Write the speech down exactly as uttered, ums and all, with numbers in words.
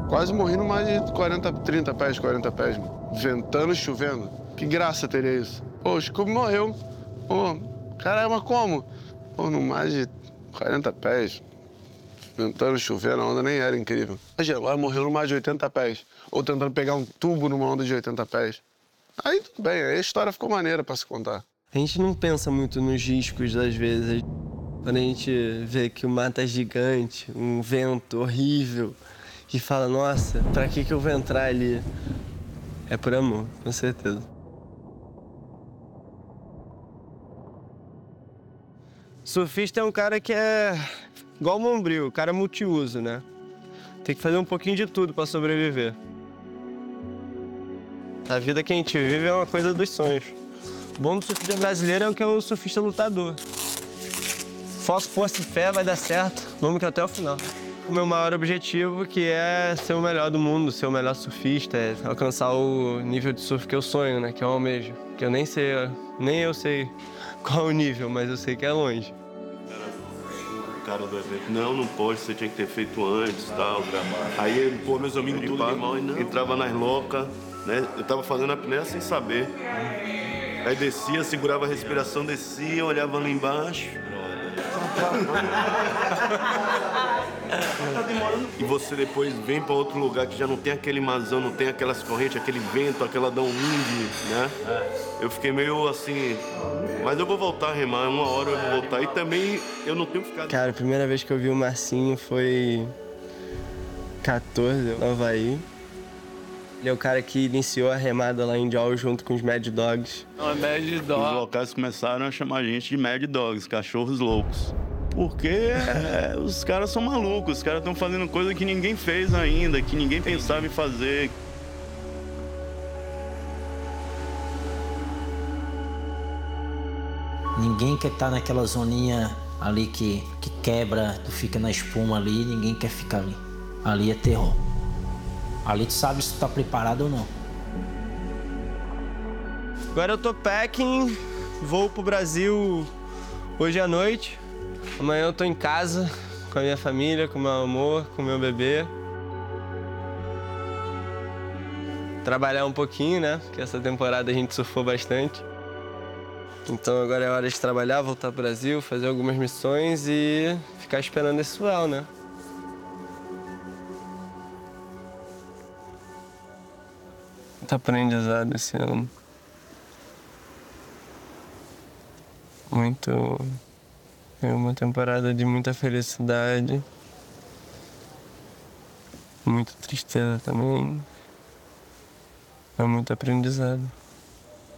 Quase morri no mar de quarenta, trinta pés, quarenta pés, mano. Ventando e chovendo. Que graça teria isso? Pô, o Scooby morreu. Pô, caramba, como? Pô, no mar de quarenta pés, ventando e chovendo, a onda nem era incrível. Imagina, agora morreu no mar de oitenta pés. Ou tentando pegar um tubo numa onda de oitenta pés. Aí tudo bem, aí a história ficou maneira pra se contar. A gente não pensa muito nos riscos, às vezes. Quando a gente vê que o mar tá gigante, um vento horrível, e fala, nossa, pra que que eu vou entrar ali? É por amor, com certeza. Surfista é um cara que é igual o Mombril, o cara é multiuso, né? Tem que fazer um pouquinho de tudo pra sobreviver. A vida que a gente vive é uma coisa dos sonhos. O bom do surfista brasileiro é o que é o surfista lutador. Foco, força e fé, vai dar certo. Vamos que até o final. O meu maior objetivo que é ser o melhor do mundo, ser o melhor surfista, é alcançar o nível de surf que eu sonho, né? Que eu almejo. Que eu nem sei, nem eu sei qual o nível, mas eu sei que é longe. O cara do evento, não, não pode, você tinha que ter feito antes e tal. Aí, pô, meus amigos tudo de mal, entrava nas locas, né? Eu tava fazendo a apneia sem saber. Aí descia, segurava a respiração, descia, olhava lá embaixo. E você depois vem para outro lugar que já não tem aquele mazão, não tem aquelas correntes, aquele vento, aquela downwind, né? Eu fiquei meio assim, mas eu vou voltar a remar, uma hora eu vou voltar. E também eu não tenho ficado... Cara, a primeira vez que eu vi o Marcinho foi quatorze, no Havaí. Ele é o cara que iniciou a remada lá em Jaws junto com os Mad Dogs. Não, é Mad Dog. Os locais começaram a chamar a gente de Mad Dogs, cachorros loucos. Porque é, os caras são malucos, os caras estão fazendo coisa que ninguém fez ainda, que ninguém pensava em fazer. Ninguém quer estar naquela zoninha ali que, que quebra, tu fica na espuma ali, ninguém quer ficar ali. Ali é terror. Ali tu sabe se tu tá preparado ou não. Agora eu tô packing, vou pro Brasil hoje à noite. Amanhã eu tô em casa com a minha família, com o meu amor, com o meu bebê. Trabalhar um pouquinho, né? Porque essa temporada a gente surfou bastante. Então agora é hora de trabalhar, voltar pro Brasil, fazer algumas missões e ficar esperando esse swell, né? Muito aprendizado esse ano. Muito... Foi uma temporada de muita felicidade. Muita tristeza também. É muito aprendizado.